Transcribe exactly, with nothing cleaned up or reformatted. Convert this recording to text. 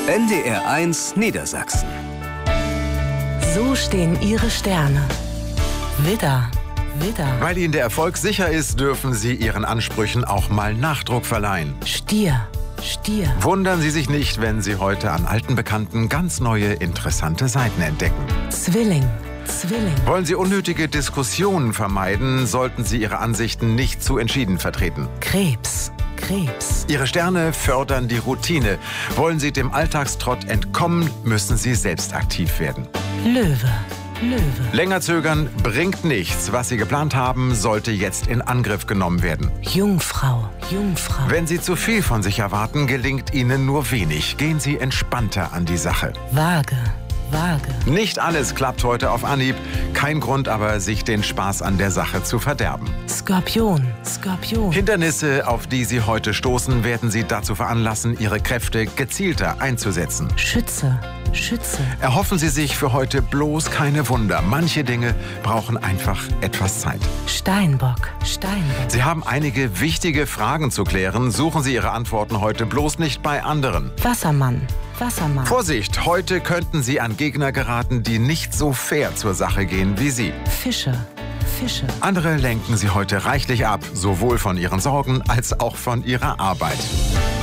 N D R eins Niedersachsen. So stehen Ihre Sterne. Widder, Widder. Weil Ihnen der Erfolg sicher ist, dürfen Sie Ihren Ansprüchen auch mal Nachdruck verleihen. Stier, Stier. Wundern Sie sich nicht, wenn Sie heute an alten Bekannten ganz neue, interessante Seiten entdecken. Zwilling, Zwilling. Wollen Sie unnötige Diskussionen vermeiden, sollten Sie Ihre Ansichten nicht zu entschieden vertreten. Krebs, Krebs. Ihre Sterne fördern die Routine. Wollen Sie dem Alltagstrott entkommen, müssen Sie selbst aktiv werden. Löwe, Löwe. Länger zögern bringt nichts. Was Sie geplant haben, sollte jetzt in Angriff genommen werden. Jungfrau, Jungfrau. Wenn Sie zu viel von sich erwarten, gelingt Ihnen nur wenig. Gehen Sie entspannter an die Sache. Waage, Waage. Nicht alles klappt heute auf Anhieb. Kein Grund aber, sich den Spaß an der Sache zu verderben. Skorpion, Skorpion. Hindernisse, auf die Sie heute stoßen, werden Sie dazu veranlassen, Ihre Kräfte gezielter einzusetzen. Schütze, Schütze. Erhoffen Sie sich für heute bloß keine Wunder. Manche Dinge brauchen einfach etwas Zeit. Steinbock, Steinbock. Sie haben einige wichtige Fragen zu klären. Suchen Sie Ihre Antworten heute bloß nicht bei anderen. Wassermann, Wassermann. Vorsicht, heute könnten Sie an Gegner geraten, die nicht so fair zur Sache gehen wie Sie. Fische, Fische. Andere lenken Sie heute reichlich ab, sowohl von Ihren Sorgen als auch von Ihrer Arbeit.